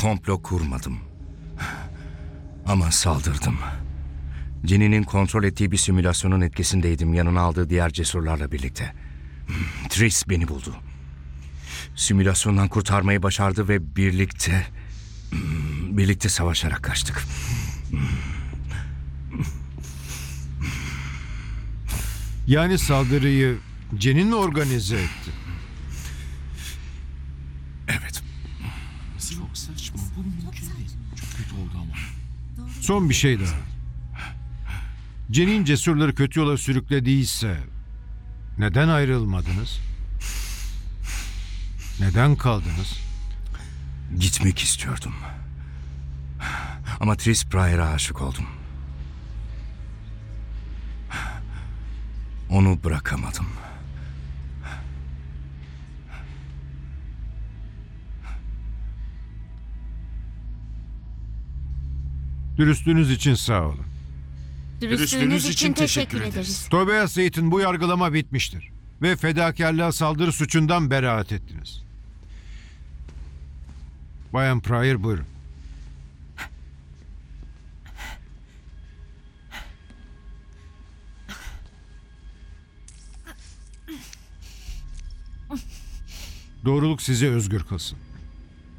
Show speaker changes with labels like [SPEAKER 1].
[SPEAKER 1] komplo kurmadım. Ama saldırdım. Jenny'nin kontrol ettiği bir simülasyonun etkisindeydim yanına aldığı diğer cesurlarla birlikte. Tris beni buldu. Simülasyondan kurtarmayı başardı ve birlikte savaşarak kaçtık.
[SPEAKER 2] Yani saldırıyı Jenny organize etti.
[SPEAKER 1] Evet.
[SPEAKER 3] Çok saçma. Bu mümkün değil. Çok kötü oldu ama.
[SPEAKER 2] Son bir şey daha. Jenny'in cesurları kötü yola sürüklediyse neden ayrılmadınız? Neden kaldınız?
[SPEAKER 1] Gitmek istiyordum. Ama Tris Pryor'a aşık oldum. Onu bırakamadım.
[SPEAKER 2] Dürüstlüğünüz için sağ olun.
[SPEAKER 4] Dürüstlüğünüz için teşekkür ederiz.
[SPEAKER 2] Tobias Zeytin, bu yargılama bitmiştir. Ve fedakarlığa saldırı suçundan beraat ettiniz. Bayan Pryor, buyurun. Doğruluk sizi özgür kılsın.